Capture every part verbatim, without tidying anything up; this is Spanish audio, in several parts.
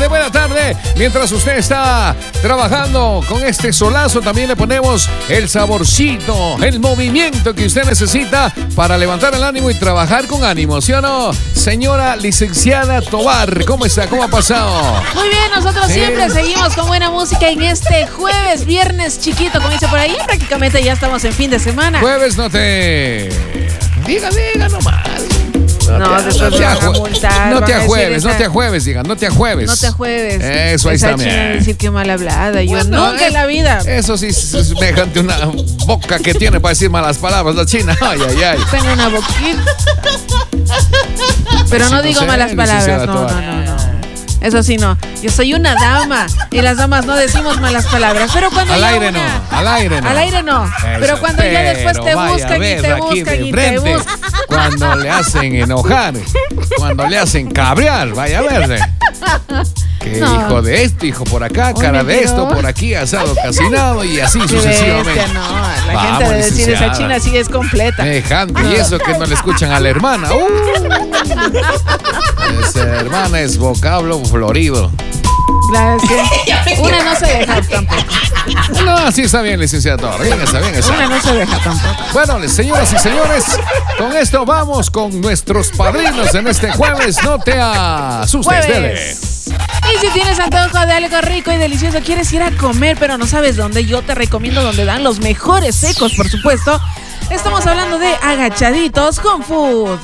tarde, buena tarde. Mientras usted está trabajando con este solazo, también le ponemos el saborcito, el movimiento que usted necesita para levantar el ánimo y trabajar con ánimo, ¿sí o no? Señora licenciada Tobar, ¿cómo está? ¿Cómo ha pasado? Muy bien, nosotros sí. siempre seguimos con buena música en este jueves, viernes chiquito, como dice por ahí. Prácticamente ya estamos en fin de semana. Jueves no te... Diga, diga nomás. No, no te, después no te, a multar, no te ajueves, no te ajueves, digan, no te ajueves. No te ajueves. Eso ahí está bien. Decir que mal hablada, yo bueno, nunca eh, en la vida. Eso sí, semejante una boca que tiene para decir malas palabras la china. Ay, ay, ay. Tengo una boquita. Pero sí, no, no digo sé, malas palabras, no, no, no, no. Eso sí, no. Yo soy una dama y las damas no decimos malas palabras. Pero cuando al ya aire una... no, al aire no. Al aire no. Eso, pero cuando pero ya después te buscan y te buscan y te buscan. Cuando le hacen enojar, cuando le hacen cabrear, vaya a verle. Que no. Hijo de esto, hijo por acá, cara Oye, de pero... esto, por aquí, asado, casinado y así sucesivamente. Bestia, no. La Vamos, gente de decir esa china sí es completa. Dejante, y eso que no le escuchan a la hermana. Uh, esa hermana es vocablo florido. Claro, es que una no se deja tampoco. No, sí está bien, licenciado. Bien, está bien. Está. Una no se deja tampoco. Bueno, señoras y señores, con esto vamos con nuestros padrinos en este jueves. No te asustes, dele. Y si tienes antojo de algo rico y delicioso, quieres ir a comer, pero no sabes dónde, yo te recomiendo donde dan los mejores secos, por supuesto. Estamos hablando de Agachaditos Home Food.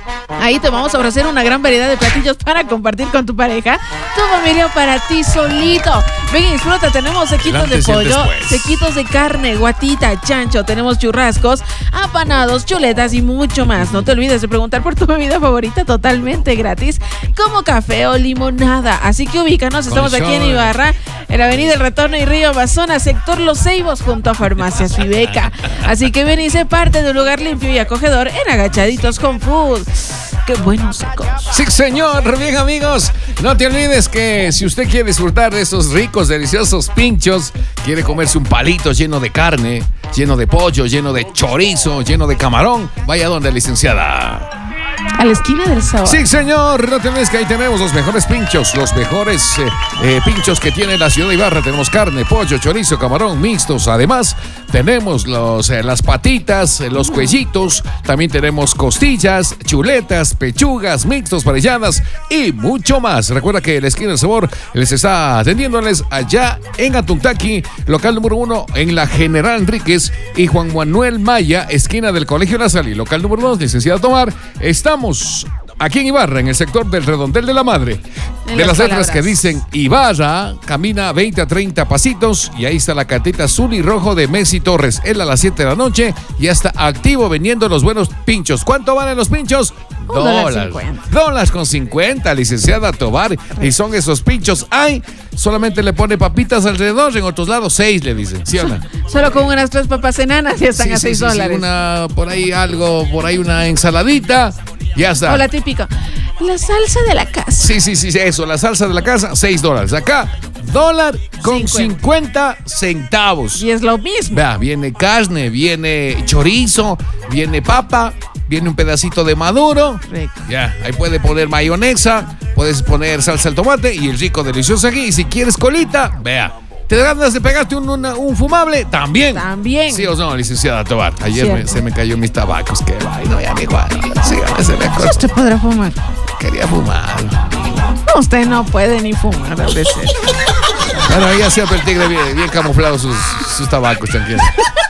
Ahí te vamos a ofrecer una gran variedad de platillos para compartir con tu pareja, tu familia o para ti solito. Ven y disfruta, tenemos sequitos de pollo, sequitos de carne, guatita, chancho, tenemos churrascos, apanados, chuletas y mucho más. No te olvides de preguntar por tu bebida favorita totalmente gratis, como café o limonada. Así que ubícanos, estamos aquí en Ibarra, en la avenida El Retorno y Río Bazona, sector Los Ceibos, junto a Farmacias Fibeca. Así que ven y sé parte de un lugar limpio y acogedor en Agachaditos Home Food. ¡Qué buenos secos! Sí, señor. Bien, amigos, no te olvides que si usted quiere disfrutar de esos ricos, deliciosos pinchos, quiere comerse un palito lleno de carne, lleno de pollo, lleno de chorizo, lleno de camarón, vaya donde, licenciada. A la esquina del sabor. Sí, señor. No te olvides que ahí tenemos los mejores pinchos, los mejores eh, eh, pinchos que tiene la ciudad de Ibarra. Tenemos carne, pollo, chorizo, camarón, mixtos. Además, tenemos los, eh, las patitas, eh, los cuellitos. También tenemos costillas, chuletas, pechugas, mixtos, parelladas y mucho más. Recuerda que la esquina del sabor les está atendiéndoles allá en Atuntaqui, local número uno en la General Enríquez y Juan Manuel Maya, esquina del Colegio La Salle. Local número dos, licenciada Tomar. Estamos aquí en Ibarra, en el sector del Redondel de la Madre. En de las, las letras que dicen Ibarra, camina veinte a treinta pasitos y ahí está la cartita azul y rojo de Messi Torres. Él a las siete de la noche ya está activo vendiendo los buenos pinchos. ¿Cuánto valen los pinchos? Un dólar. Dólares con cincuenta, licenciada Tobar. Y son esos pinchos. Ay, solamente le pone papitas alrededor. En otros lados, seis le dicen. ¿Sí o no? Solo con unas tres papas enanas ya están sí, a seis sí, dólares. Sí, una, por ahí algo, por ahí una ensaladita. Ya está. O la típica, la salsa de la casa. Sí, sí, sí, eso, la salsa de la casa, seis dólares. Acá, dólar con cincuenta centavos. Y es lo mismo. Vea, viene carne, viene chorizo, viene papa, viene un pedacito de maduro. Rico. Ya, ahí puede poner mayonesa, puedes poner salsa de tomate y el rico, delicioso aquí. Y si quieres colita, vea. ¿Te dan ganas de pegarte un, una, un fumable? También. También. ¿Sí o no, licenciada Tobar? Ayer me, se me cayó mis tabacos. Qué vaina, ya mi Juan. Sígame, se me acostó. ¿Usted podrá fumar? Quería fumar. No, usted no puede ni fumar a veces. Bueno, ahí hacía el tigre bien, bien camuflado sus, sus tabacos, tranquilo.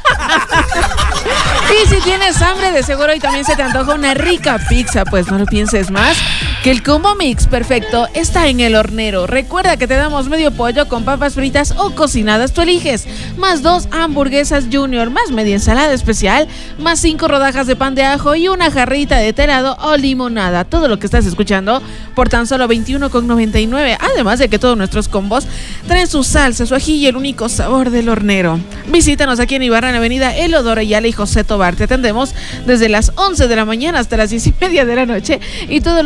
Y si tienes hambre, de seguro hoy también se te antoja una rica pizza. Pues no lo pienses más, que el combo mix perfecto está en El Hornero. Recuerda que te damos medio pollo con papas fritas o cocinadas, tú eliges. Más dos hamburguesas junior, más media ensalada especial, más cinco rodajas de pan de ajo y una jarrita de helado o limonada. Todo lo que estás escuchando por tan solo veintiuno con noventa y nueve. Además de que todos nuestros combos traen su salsa, su ají y el único sabor del Hornero. Visítanos aquí en Ibarra, en la avenida Elodoro Orellana y José Tobar. Te atendemos desde las once de la mañana hasta las diez y media de la noche y todos los días tenemos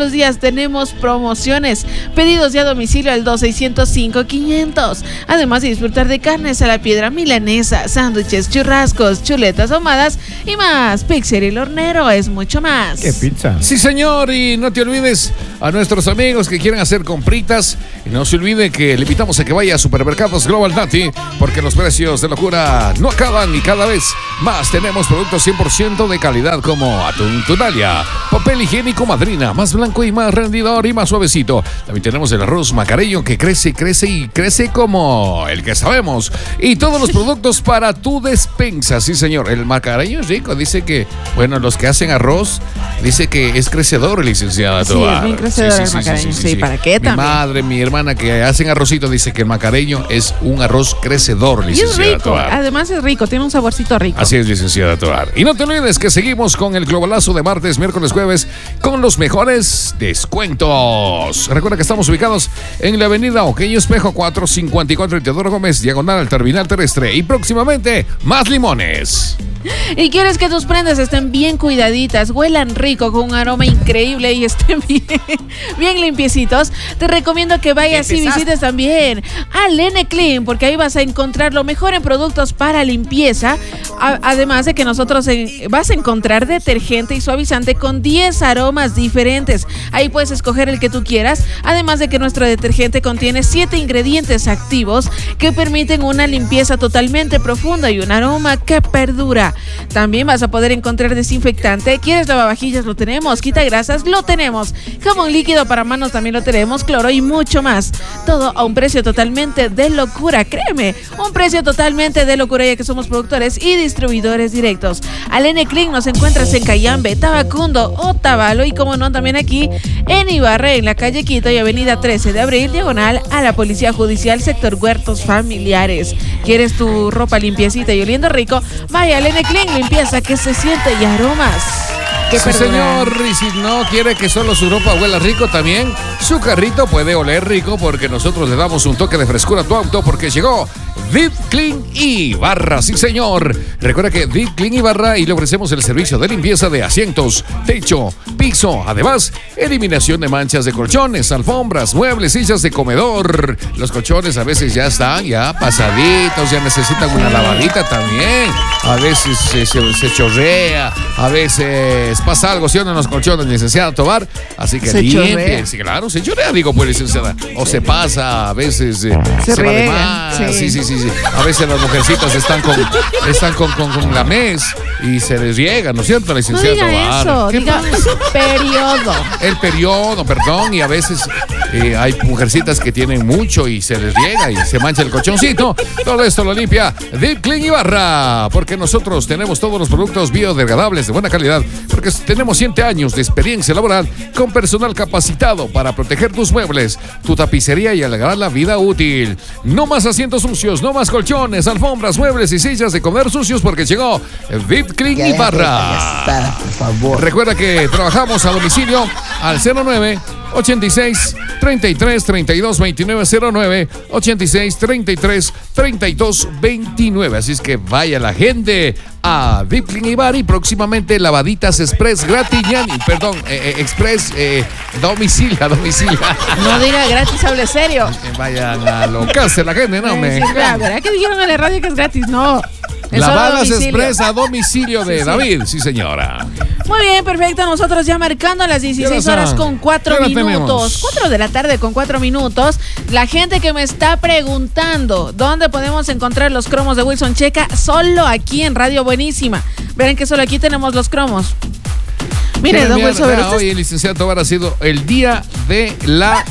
tenemos promociones. Pedidos ya a domicilio al dos seis cero cinco quinientos. Además de disfrutar de carnes a la piedra, milanesa, sándwiches, churrascos, chuletas ahumadas y más. Pizzería El Hornero es mucho más. ¿Qué pizza? Sí, señor, y no te olvides a nuestros amigos que quieren hacer compritas. Y no se olvide que le invitamos a que vaya a Supermercados Global Nati, porque los precios de locura no acaban y cada vez más tenemos productos cien por ciento de calidad como atún Tunalia, papel higiénico Madrina, más blanco y más rendidor y más suavecito. También tenemos el arroz macareño que crece y crece y crece como el que sabemos. Y todos los productos para tu despensa. Sí, señor, el macareño es rico. Dice que, bueno, los que hacen arroz, dice que es crecedor, licenciada Sí, Tobar. es bien crecedor el macareño. Sí, ¿para qué Mi también? madre, mi hermana que hacen arrocito dice que el macareño es un arroz crecedor, Y es licenciada rico, Tobar. además es rico, tiene un saborcito rico. Así es, licenciada Tobar. Y no te olvides que seguimos con el globalazo de martes, miércoles, jueves con los mejores descuentos. Recuerda que estamos ubicados en la avenida Oqueño Espejo cuatro cincuenta y cuatro Teodoro Gómez, diagonal al terminal terrestre. Y próximamente, más limones. Y quieres que tus prendas estén bien cuidaditas, huelan rico, con un aroma increíble y estén bien, bien limpiecitos, te recomiendo que vayas y visites también a Lene Clean, porque ahí vas a encontrar lo mejor en productos para limpieza. A- además de que nosotros en- vas a encontrar detergente y suavizante con diez aromas diferentes. Ahí puedes escoger el que tú quieras. Además de que nuestro detergente contiene siete ingredientes activos que permiten una limpieza totalmente profunda y un aroma que perdura. También vas a poder encontrar desinfectante. ¿Quieres lavavajillas? Lo tenemos. Quita grasas, lo tenemos. Jabón líquido para manos también lo tenemos. Cloro y mucho más. Todo a un precio totalmente de locura. Créeme, un precio totalmente de locura, ya que somos productores y distribuidores directos. Al N Clean nos encuentras en Cayambe, Tabacundo, Otavalo y como no también aquí en Ibarra, en la calle Quito y avenida trece de abril, diagonal a la Policía Judicial, sector Huertos Familiares. ¿Quieres tu ropa limpiecita y oliendo rico? Vaya al N Clean, limpieza que se siente y aromas. Que Sí, perduran. señor, y si no quiere que solo su ropa huela rico, también su carrito puede oler rico, porque nosotros le damos un toque de frescura a tu auto, porque llegó Deep Clean Ibarra. Sí, señor. Recuerda que Deep Clean Ibarra y le ofrecemos el servicio de limpieza de asientos, techo, piso. Además, eliminación de manchas de colchones, alfombras, muebles, sillas de comedor. Los colchones a veces ya están ya pasaditos, ya necesitan una lavadita también. A veces se, se, se chorrea, a veces pasa algo, ¿sí o no, en los colchones, licenciada Tobar? Así que Se limpie. chorrea. Sí, claro, se chorrea, digo, pues, licenciada. O se pasa, a veces eh, Se se, va de riega, más. sí. Sí, sí, sí, sí. A veces las mujercitas están con, están con, con, con la mes y se les riega, ¿no es cierto, No licenciada diga Tobar? eso, ¿Qué diga pasa? periodo. El periodo, perdón, y a veces eh, hay mujercitas que tienen mucho y se les riega y se mancha el colchoncito. Todo esto lo limpia Deep Clean Ibarra, porque nosotros tenemos todos los productos biodegradables de buena calidad, porque tenemos siete años de experiencia laboral con personal capacitado para proteger tus muebles, tu tapicería y alargar la vida útil. No más asientos sucios, no más colchones, alfombras, muebles y sillas de comer sucios, porque llegó Deep Clean Ya deja de Ibarra. payasada, por favor. Recuerda que trabajamos a domicilio al cero nueve ochenta y seis treinta y tres treinta y dos veintinueve, cero nueve ochenta y seis treinta y tres treinta y dos veintinueve. Así es que vaya la gente a Deep Clean Ibarra y próximamente lavaditas express gratis, yani, perdón, eh, eh, express eh, domicilio, a domicilio. No diga gratis, hable serio. Que vayan a locarse la gente, no Eh, me. sí, ¿verdad? ¿Verdad que dijeron en la radio que es gratis? No. Es solo a Lavadas domicilio. express a domicilio de Sí, sí. David, sí señora. Muy bien, perfecto. Nosotros ya marcando las dieciséis ¿Qué hora horas son? con cuatro ¿Qué hora minutos. tenemos? cuatro de la tarde con cuatro minutos. La gente que me está preguntando dónde podemos encontrar los cromos de Wilson Checa, solo aquí en Radio Buenísima. Verán que solo aquí tenemos los cromos. Mire, Quiero don enviar- Wilson, vea, ¿verdad? hoy el licenciado Tobar ha sido el día de la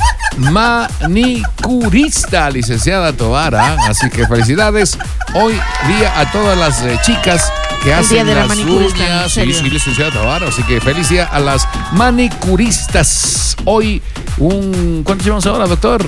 manicurista, licenciada Tobar, ¿ah? Así que felicidades hoy día a todas las eh, chicas que El hacen día de la las manicurista, ¿en uñas. Sí, serio? sí, licenciada Tobar, así que feliz día a las manicuristas. Hoy un ¿cuánto llevamos ahora, doctor?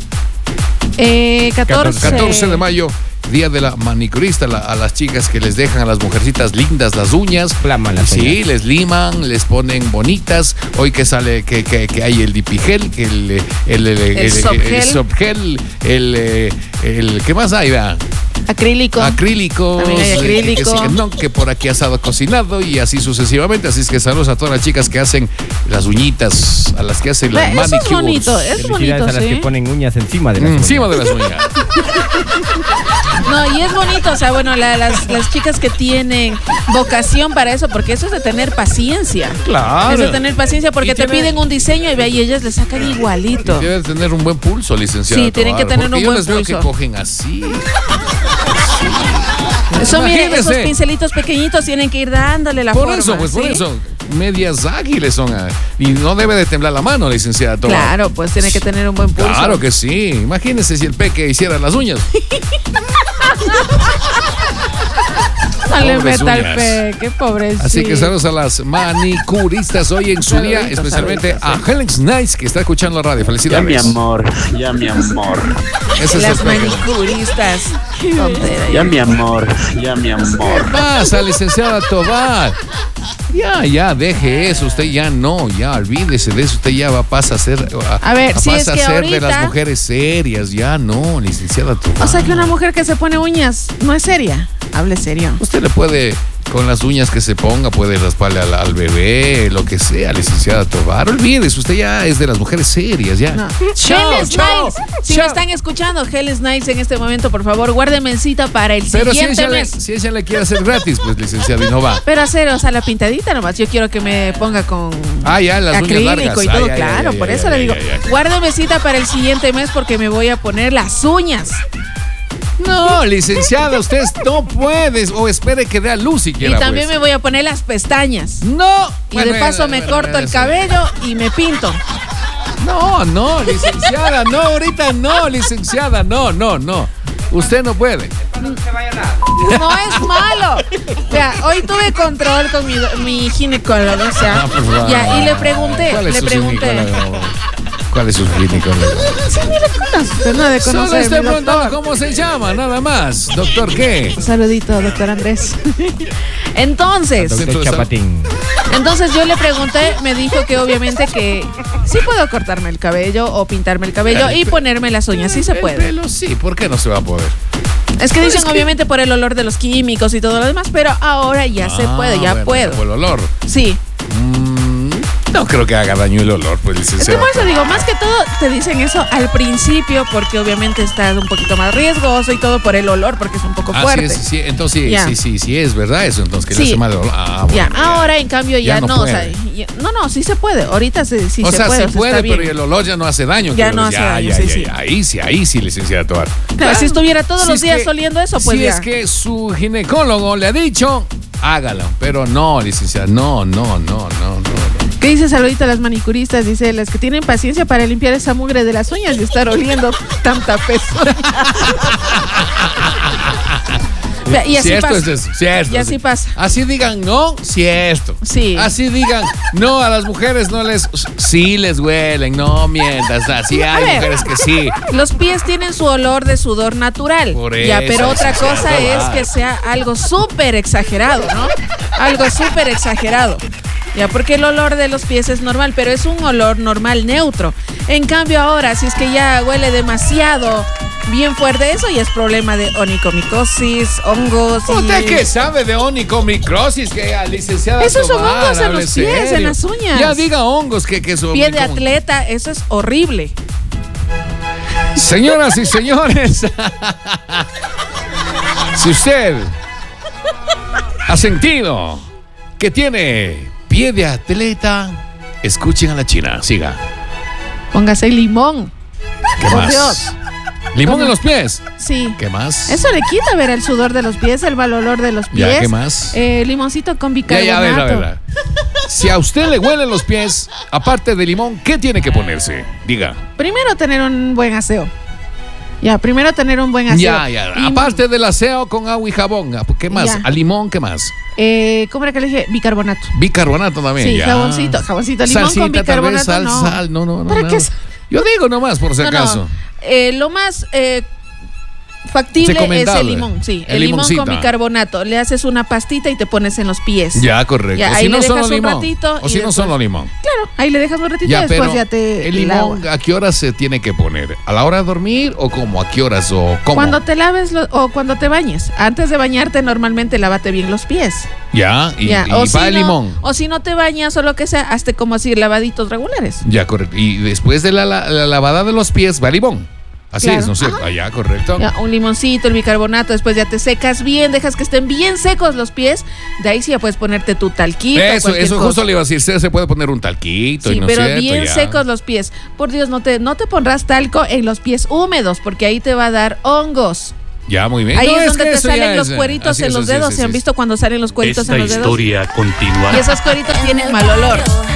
Eh, catorce. catorce de mayo. Día de la manicurista, la- a las chicas que les dejan a las mujercitas lindas las uñas. Flaman las Sí, uñas. les liman, les ponen bonitas. Hoy que sale, que, que, que hay el dipigel, que el, el, el, el, el, Softgel. el Softgel, el, eh, el, ¿qué más hay? Vea? Acrílico. Acrílicos. También hay acrílico. Que, que, que, no, que por aquí asado cocinado y así sucesivamente. Así es que saludos a todas las chicas que hacen las uñitas, a las que hacen las Eso manicures. es bonito, es bonito, a las sí. que ponen uñas encima de las uñas. Encima de las uñas. No, y es bonito, o sea, bueno, la, las, las chicas que tienen vocación para eso, porque eso es de tener paciencia. Claro. Es de tener paciencia porque Y te tiene- piden un diseño y, ve, y ellas le sacan igualito. Debe tener un buen pulso, licenciado. Sí, tienen que tener un yo buen les veo pulso. que cogen así. Eso, miren, esos Imagínese. pincelitos pequeñitos tienen que ir dándole la Por forma. eso, pues por ¿sí? eso. Medias ágiles son. ah, Y no debe de temblar la mano, licenciada. Tobar. Claro, pues tiene que tener un buen pulso. Claro que sí. Imagínese si el peque hiciera las uñas. No le Pobres meta el uñas. pe, qué pobrecito. Así que saludos a las manicuristas hoy en su día, Saluditos, especialmente saluditos, a Helen Nice que está escuchando la radio. Ya Felicidades. mi amor, ya mi amor, Ese es Las el peque. manicuristas. Qué tontera. ya mi amor, ya mi amor. Pasa, licenciada Tobar. Ya, ya, deje eso. Usted ya no, ya olvídese de eso. Usted ya va, pasa a ser, a, A ver, si pasa es a que ser de ahorita- las mujeres serias. Ya no, licenciada Tobar. O sea que una mujer que se pone uñas no es seria. Hable serio. Usted le puede, con las uñas que se ponga, puede rasparle al, al bebé, lo que sea, licenciada Tobar. Olvídese, usted ya es de las mujeres serias, ya. No. Chao, Hell is chao, Nice. Si chao. me están escuchando, Hell is Nice en este momento, por favor, guárdeme en cita para el Pero si siguiente ella, le, mes. si ella le quiere hacer gratis, pues licenciado, y no va. Pero hacer, o sea, la pintadita nomás. Yo quiero que me ponga con Ah, ya, las uñas acrílico largas. y todo, Ah, ya, ya, claro. ya, por ya, eso ya, le ya, digo, ya, ya. guárdeme cita para el siguiente mes porque me voy a poner las uñas. No, licenciada, usted no puede. O espere que dé a luz siquiera. Y también pues. me voy a poner las pestañas. No. Y Bueno, de paso bueno, me bueno, corto bueno, el sí. cabello y me pinto. No, no, licenciada, no, ahorita no, licenciada, no, no, no. Usted no puede. No es malo. Vea, hoy tuve control con mi, mi ginecólogo, o sea, Ah, pues, va. ya, y le pregunté, ¿Cuál es le su pregunté. ginecólogo? ¿Cuál es su ginecólogo? Sí, ni lo conoce, no de Solo conocer. estoy mi preguntando doctor. cómo se llama, nada más. ¿Doctor qué? Un saludito, doctor Andrés. Entonces, Doctor Entonces, Chapatín. entonces yo le pregunté, me dijo que obviamente que sí puedo cortarme el cabello o pintarme el cabello y ponerme las uñas, sí se El puede. pelo sí, ¿por qué no se va a poder? Es que Pues dicen es que- obviamente por el olor de los químicos y todo lo demás, pero ahora ya se Ah, puede, ya bueno, puedo. Por el olor. Sí. Mm, no creo que haga daño el olor, pues, Es que licenciado. por eso digo, más que todo te dicen eso al principio porque obviamente estás un poquito más riesgoso y todo por el olor porque es un poco Ah, fuerte. sí, es, sí, entonces sí, Ya. sí, sí, sí, es verdad eso, entonces que le Sí. hace mal el olor. Ah, Ya, bueno, ahora en cambio ya, Ya no no, o sea, puede. ya- no, no, sí se puede. Ahorita sí, sí o se sea, puede. sí o sea, puede, está bien. pero el olor ya no hace daño. Ya creo. no hace daño, ya, sí, ya, sí. ya, ahí sí, ahí sí, licenciada Tobar. Claro, si estuviera todos Si los es días que- oliendo eso, pues si ya. es que su ginecólogo le ha dicho, hágalo. Pero no, licenciada, no, no, no, no, no. no. ¿Qué dice saludito a las manicuristas? Dice, las que tienen paciencia para limpiar esa mugre de las uñas y estar oliendo tanta pezuña. Vea, y así Cierto pasa. es eso, cierto. Y así pasa. Así digan no, cierto. Sí. Así digan no, a las mujeres no les, sí les huelen, no mientas. Así A hay ver. mujeres que sí. Los pies tienen su olor de sudor natural. Por ya, eso, pero otra licenciada cosa es Tobar. que sea algo súper exagerado, ¿no? Algo súper exagerado. Ya, porque el olor de los pies es normal, pero es un olor normal, neutro. En cambio ahora, si es que ya huele demasiado bien fuerte, eso ya es problema de onicomicosis, hongos y... ¿Usted qué sabe de onicomicrosis? Que licenciada Esos son Tobar, hongos en hable los pies, en serio. las uñas. Ya diga hongos que, que son. Pie de como- atleta, eso es horrible. Señoras y señores, si usted ha sentido que tiene pie de atleta, escuchen a la China. Siga. Póngase limón. ¿Qué Por más? Dios. Limón en los pies. Sí. ¿Qué más? Eso le quita ver el sudor de los pies, el mal olor de los pies. Ya, ¿qué más? Eh, limoncito con Ya, bicarbonato. ya, a ver, a ver, a ver. Si a usted le huelen los pies, aparte de limón, ¿qué tiene que ponerse? Diga. Primero tener un buen aseo. Ya, primero tener un buen aseo. Ya, ya. Y, Aparte del aseo con agua y jabón, ¿qué más? Ya. ¿A limón qué más? Eh, ¿Cómo era que le dije? Bicarbonato. Bicarbonato también. Sí, ya. jaboncito, jaboncito, limón Salsita, con tal vez, bicarbonato. sal, no. sal, no, no, no. ¿Para no. qué sal? Yo digo nomás por si No, no. acaso. Eh, lo más eh, factible es Recomendable. el limón, sí. El El, limón limoncito. con bicarbonato. Le haces una pastita y te pones en los pies. Ya, correcto. Ya, o ahí si no le solo dejas un limón. ratito O y si no después- solo limón. Claro, ahí le dejas un ratito Ya, y después pero ya te el el agua. limón, ¿a qué horas se tiene que poner? ¿A la hora de dormir o cómo? ¿A qué horas o cómo? Cuando te laves lo- o cuando te bañes. Antes de bañarte, normalmente lávate bien los pies. Ya, y, Ya, y o va si el no- limón. O si no te bañas o lo que sea, hazte como así lavaditos regulares. Ya, correcto. Y después de la, la- la lavada de los pies va el limón. Así Claro. es, ¿no es cierto? Ajá. Ah, ya, correcto. Ya, un limoncito, el bicarbonato, después ya te secas bien, dejas que estén bien secos los pies. De ahí sí ya puedes ponerte tu talquito. Eso, cualquier eso cosa. justo le iba a decir. Se se puede poner un talquito y Sí, no pero es cierto, bien ya. secos los pies. Por Dios, no te, no te pondrás talco en los pies húmedos, porque ahí te va a dar hongos. Ya, muy bien. Ahí No, es que donde te eso ya salen los es, eh, cueritos así en es, los así es, dedos. así ¿Se han es. visto cuando salen los cueritos Esta en los dedos? historia continúa. Y esos cueritos tienen mal olor.